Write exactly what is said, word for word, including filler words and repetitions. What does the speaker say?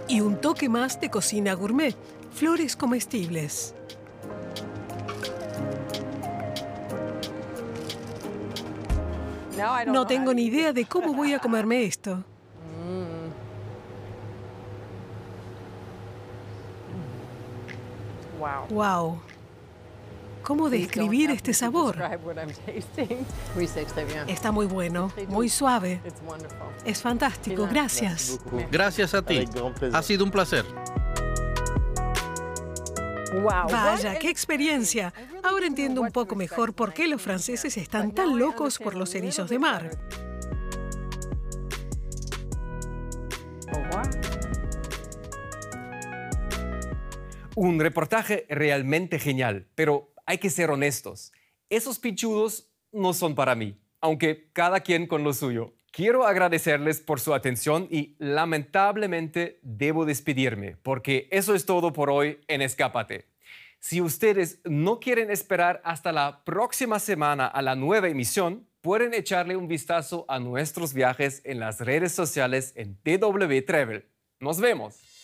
Y un toque más de cocina gourmet, flores comestibles. No tengo ni idea de cómo voy a comerme esto. Wow. ¿Cómo describir este sabor? Está muy bueno, muy suave. Es fantástico, gracias. Gracias a ti. Ha sido un placer. Vaya, qué experiencia. Ahora entiendo un poco mejor por qué los franceses están tan locos por los erizos de mar. Un reportaje realmente genial, pero hay que ser honestos. Esos pichudos no son para mí, aunque cada quien con lo suyo. Quiero agradecerles por su atención y lamentablemente debo despedirme, porque eso es todo por hoy en Escápate. Si ustedes no quieren esperar hasta la próxima semana a la nueva emisión, pueden echarle un vistazo a nuestros viajes en las redes sociales en T W Travel. ¡Nos vemos!